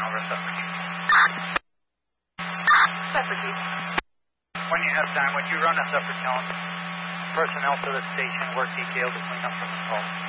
over Suffolk. Suffolk. When you have time, would you run us up for telling personnel to the station, work detail to clean up from the call?